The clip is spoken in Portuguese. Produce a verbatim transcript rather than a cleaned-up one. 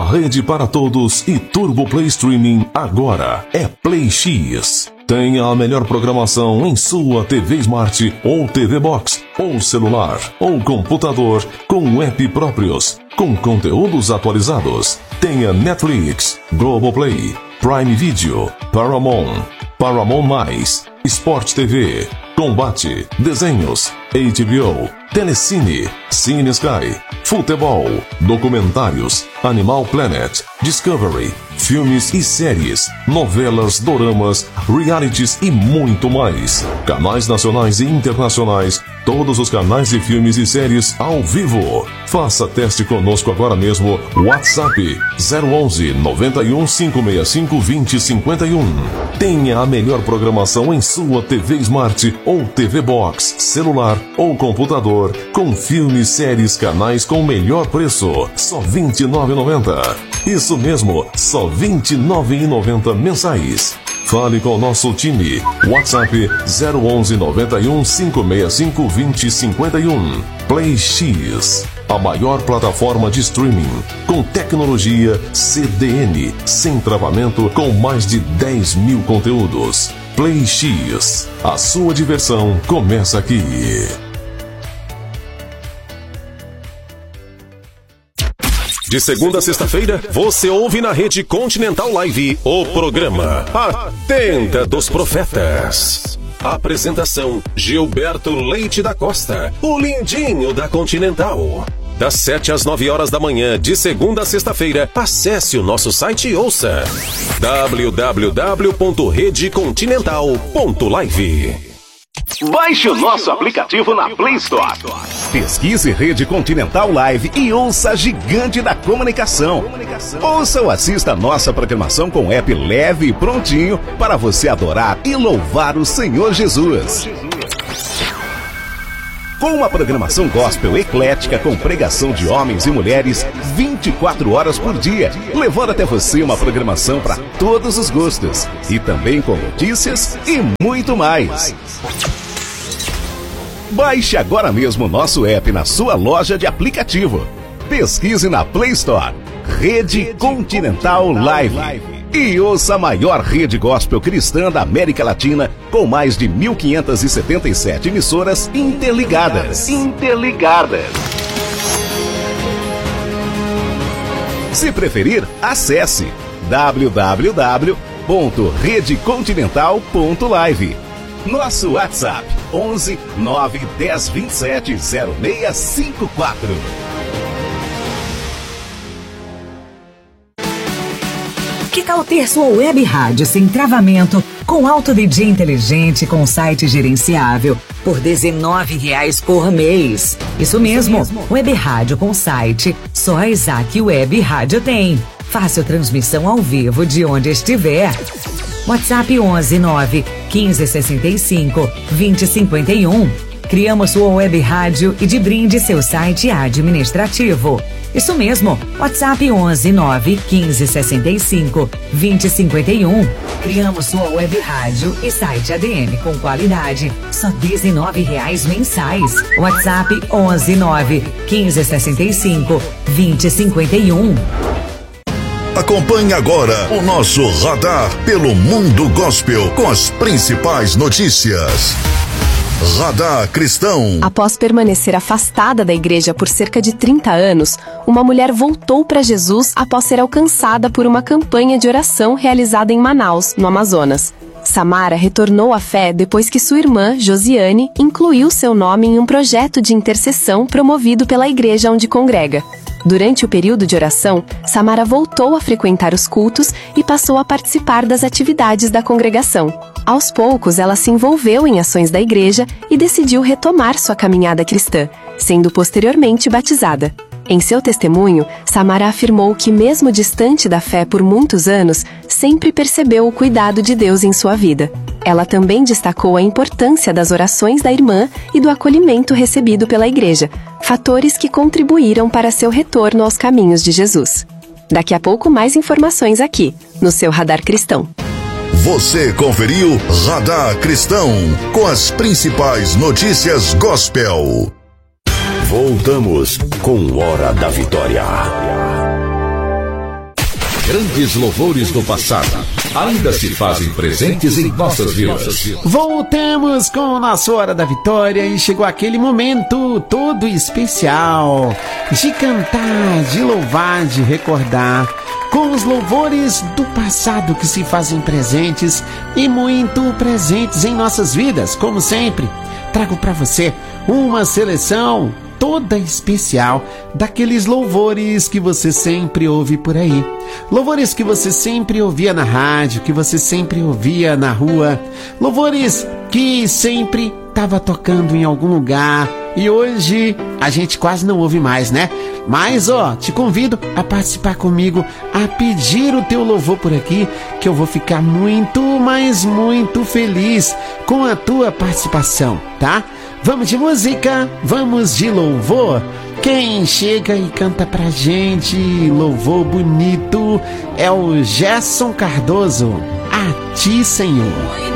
rede para todos e Turbo Play Streaming agora é Play X. Tenha a melhor programação em sua T V Smart ou T V Box, ou celular, ou computador, com app próprios, com conteúdos atualizados. Tenha Netflix, Globoplay, Prime Video, Paramount, Paramount Mais, Sport T V, Combate, Desenhos, H B O, Telecine, Cine Sky, Futebol, Documentários, Animal Planet, Discovery, filmes e séries, novelas, doramas, realities e muito mais. Canais nacionais e internacionais, todos os canais de filmes e séries ao vivo. Faça teste conosco agora mesmo. WhatsApp zero onze, noventa e um, cinco seis cinco, vinte, cinquenta e um. Tenha a melhor programação em sua T V Smart ou T V Box, celular ou computador, com filmes, séries, canais com o melhor preço, só vinte e nove reais e noventa centavos. Isso mesmo, só vinte e nove reais e noventa centavos mensais. Fale com o nosso time. WhatsApp zero onze, noventa e um, cinco seis cinco, vinte, cinquenta e um. Play X, a maior plataforma de streaming, com tecnologia C D N, sem travamento, com mais de dez mil conteúdos. Play X, a sua diversão começa aqui. De segunda a sexta-feira, você ouve na Rede Continental Live o programa A Tenda dos Profetas. Apresentação: Gilberto Leite da Costa, o lindinho da Continental. Das sete às nove horas da manhã, de segunda a sexta-feira, acesse o nosso site e ouça w w w ponto rede continental ponto live. Baixe o nosso aplicativo na Play Store. Pesquise Rede Continental Live e ouça a gigante da comunicação. Ouça ou assista a nossa programação com app leve e prontinho para você adorar e louvar o Senhor Jesus. Com uma programação gospel eclética com pregação de homens e mulheres vinte e quatro horas por dia, levando até você uma programação para todos os gostos. E também com notícias e muito mais. Baixe agora mesmo o nosso app na sua loja de aplicativo. Pesquise na Play Store Rede Continental Live e ouça a maior rede gospel cristã da América Latina, com mais de mil quinhentas e setenta e sete emissoras interligadas. Interligadas. Se preferir, acesse w w w ponto rede continental ponto live. Nosso WhatsApp onze, nove, dez, vinte e sete, zero seis cinco quatro. Que tal ter sua web rádio sem travamento, com alto D J inteligente, com site gerenciável, por dezenove reais por mês? Isso mesmo, web rádio com site, só a Isaac Web Rádio tem. Fácil transmissão ao vivo de onde estiver. WhatsApp onze, nove, quinze, sessenta e cinco, vinte, cinquenta e um. Criamos sua web rádio e de brinde seu site administrativo. Isso mesmo, WhatsApp onze, nove, quinze, sessenta e cinco, vinte, cinquenta e um. Criamos sua web rádio e site A D M com qualidade, só dezenove reais mensais. WhatsApp onze, nove, quinze, sessenta e cinco, vinte, cinquenta e um. Acompanhe agora o nosso radar pelo mundo gospel com as principais notícias. Radar Cristão. Após permanecer afastada da igreja por cerca de trinta anos, uma mulher voltou para Jesus após ser alcançada por uma campanha de oração realizada em Manaus, no Amazonas. Samara retornou à fé depois que sua irmã, Josiane, incluiu seu nome em um projeto de intercessão promovido pela igreja onde congrega. Durante o período de oração, Samara voltou a frequentar os cultos e passou a participar das atividades da congregação. Aos poucos, ela se envolveu em ações da igreja e decidiu retomar sua caminhada cristã, sendo posteriormente batizada. Em seu testemunho, Samara afirmou que, mesmo distante da fé por muitos anos, sempre percebeu o cuidado de Deus em sua vida. Ela também destacou a importância das orações da irmã e do acolhimento recebido pela igreja, fatores que contribuíram para seu retorno aos caminhos de Jesus. Daqui a pouco, mais informações aqui, no seu Radar Cristão. Você conferiu Radar Cristão, com as principais notícias gospel. Voltamos com Hora da Vitória. grandes louvores do passado ainda se fazem presentes em nossas vidas. Voltamos com o nosso Hora da Vitória e chegou aquele momento todo especial de cantar, de louvar, de recordar com os louvores do passado que se fazem presentes e muito presentes em nossas vidas. Como sempre, trago para você uma seleção toda especial daqueles louvores que você sempre ouve por aí. Louvores que você sempre ouvia na rádio, que você sempre ouvia na rua. Louvores que sempre estava tocando em algum lugar e hoje a gente quase não ouve mais, né? Mas, ó, te convido a participar comigo, a pedir o teu louvor por aqui, que eu vou ficar muito, mas muito feliz com a tua participação, tá? Vamos de música, vamos de louvor. Quem chega e canta pra gente louvor bonito é o Gerson Cardoso. A ti, Senhor.